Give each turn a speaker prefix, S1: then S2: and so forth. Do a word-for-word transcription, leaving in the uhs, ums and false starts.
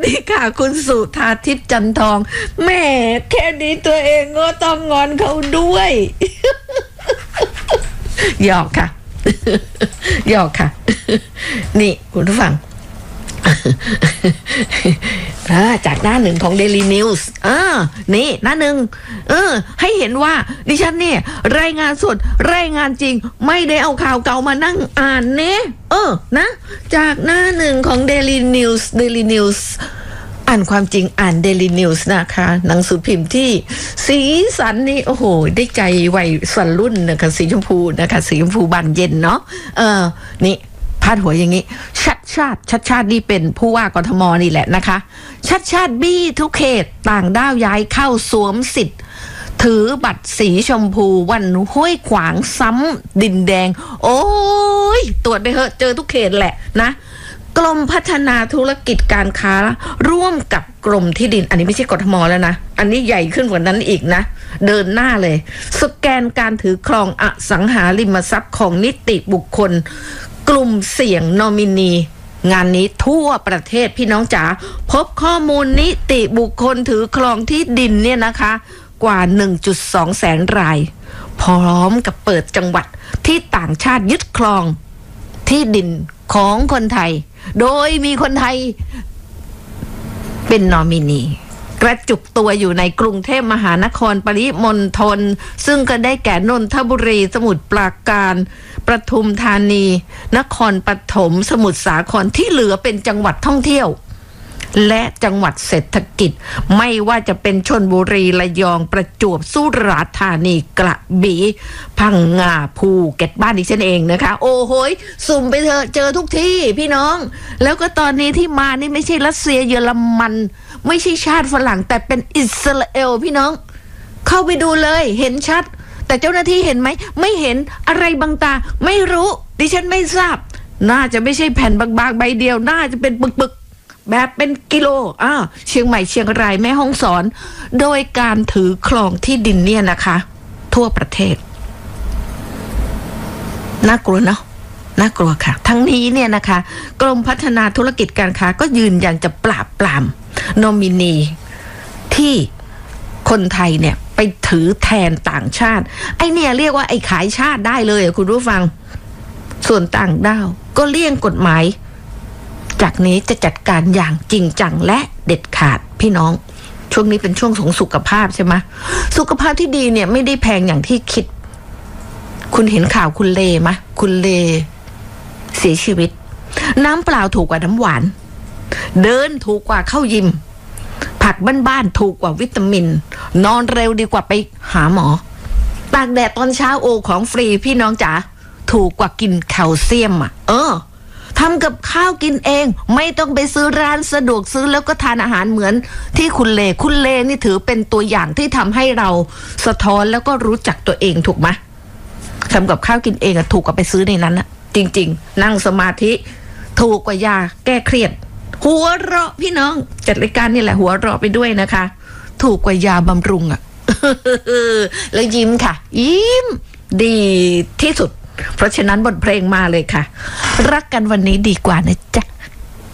S1: ดีค่ะคุณสุธาทิพย์จันทองแม่แค่นี้ตัวเองก็ต้องงอนเขาด้วยหยอกค่ะหยอกค่ะนี่คุณผู้ฟังจากหน้าหนึ่งของ Daily News อ่านี่หน้าหนึ่งเออให้เห็นว่าดิฉันเนี่ยรายงานสดรายงานจริงไม่ได้เอาข่าวเก่ามานั่งอ่านเนี่ยเออนะจากหน้าหนึ่งของ Daily News Daily News อ่านความจริงอ่าน Daily News นะคะหนังสือพิมพ์ที่สีสันนี่โอ้โหได้ใจวัยวัยรุ่นนะคะสีชมพูนะคะสีชมพูบานเย็นเนาะเออนี่พาดหัวอย่างนี้ชัดชาติชัดชาตินี่เป็นผู้ว่ากทมนี่แหละนะคะชัดชาติบี้ทุกเขตต่างด้าวย้ายเข้าสวมสิทธิ์ถือบัตรสีชมพูวันห้วยขวางซ้ำดินแดงโอ้ยตรวจไปเหอะเจอทุกเขตแหละนะกรมพัฒนาธุรกิจการค้าร่วมกับกรมที่ดินอันนี้ไม่ใช่กทมแล้วนะอันนี้ใหญ่ขึ้นกว่านั้นอีกนะเดินหน้าเลยสแกนการถือครองอสังหาริมทรัพย์ของนิติบุคคลกลุ่มเสี่ยงนอมินีงานนี้ทั่วประเทศพี่น้องจ๋าพบข้อมูลนิติบุคคลถือครองที่ดินเนี่ยนะคะกว่า หนึ่งจุดสอง แสนรายพร้อมกับเปิดจังหวัดที่ต่างชาติยึดครองที่ดินของคนไทยโดยมีคนไทยเป็นนอมินีกระจุกตัวอยู่ในกรุงเทพมหานครปริมณฑลซึ่งก็ได้แก่นนทบุรีสมุทรปราการปทุมธานีนครปฐมสมุทรสาครที่เหลือเป็นจังหวัดท่องเที่ยวและจังหวัดเศรษฐกิจไม่ว่าจะเป็นชลบุรีระยองประจวบสุราษฎร์ธานีกระบี่พังงาภูเก็ตบ้านดิฉันเองนะคะโอ้โหยสุ่มไปเถอะเจอทุกที่พี่น้องแล้วก็ตอนนี้ที่มานี่ไม่ใช่รัสเซียเยอรมันไม่ใช่ชาติฝรั่งแต่เป็นอิสราเอลพี่น้องเข้าไปดูเลยเห็นชัดแต่เจ้าหน้าที่เห็นไหมไม่เห็นอะไรบางตาไม่รู้ดิฉันไม่ทราบน่าจะไม่ใช่แผ่นบางๆใบเดียวน่าจะเป็นปึกๆแบบเป็นกิโลอ่าเชียงใหม่เชียงรายแม่ฮ่องสอนโดยการถือครองที่ดินเนี่ยนะคะทั่วประเทศน่ากลัวเนาะน่ากลัวค่ะทั้งนี้เนี่ยนะคะกรมพัฒนาธุรกิจการค้าก็ยืนยันจะปราบปรามนอมินีที่คนไทยเนี่ยไปถือแทนต่างชาติไอเนี่ยเรียกว่าไอขายชาติได้เลยคุณผู้ฟังส่วนต่างด้าวก็เลี่ยงกฎหมายจากนี้จะจัดการอย่างจริงจังและเด็ดขาดพี่น้องช่วงนี้เป็นช่วงของสุขภาพใช่ไหมสุขภาพที่ดีเนี่ยไม่ได้แพงอย่างที่คิดคุณเห็นข่าวคุณเลไหมคุณเลเสียชีวิตน้ำเปล่าถูกกว่าน้ำหวานเดินถูกกว่าเข้ายิมผักบ้านๆถูกกว่าวิตามินนอนเร็วดีกว่าไปหาหมอตากแดดตอนเช้าโอของฟรีพี่น้องจ๋าถูกกว่ากินแคลเซียมอ่ะเออทำกับข้าวกินเองไม่ต้องไปซื้อร้านสะดวกซื้อแล้วก็ทานอาหารเหมือนที่คุณเลคุณเลนี่ถือเป็นตัวอย่างที่ทำให้เราสะท้อนแล้วก็รู้จักตัวเองถูกไหมทำกับข้าวกินเองอะถูกกว่าไปซื้อในนั้นอะจริงๆนั่งสมาธิถูกกว่ายาแก้เครียดหัวเราะพี่น้องจัดรายการนี่แหละหัวเราะไปด้วยนะคะถูกกว่ายาบำรุงอะ แล้วยิ้มค่ะยิ้มดีที่สุดเพราะฉะนั้นบทเพลงมาเลยค่ะรักกันวันนี้ดีกว่านะจ๊ะ